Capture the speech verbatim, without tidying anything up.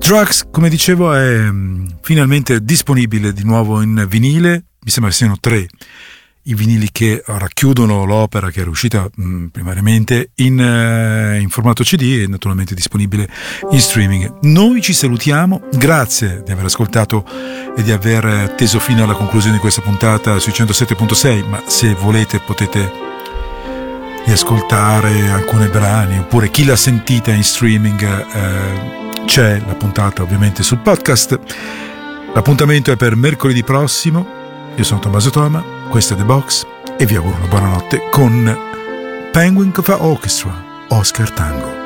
Drugs, come dicevo, è mh, finalmente disponibile di nuovo in vinile. Mi sembra che siano tre i vinili che racchiudono l'opera, che era uscita mh, primariamente in, uh, in formato C D e naturalmente disponibile in streaming. Noi ci salutiamo, grazie di aver ascoltato e di aver atteso fino alla conclusione di questa puntata sui centosette virgola sei, ma se volete potete riascoltare alcuni brani, oppure chi l'ha sentita in streaming, eh, c'è la puntata ovviamente sul podcast. L'appuntamento è per mercoledì prossimo. Io sono Tommaso Toma, questo è The Box e vi auguro una buonanotte con Penguin Cafe Orchestra, Oscar Tango.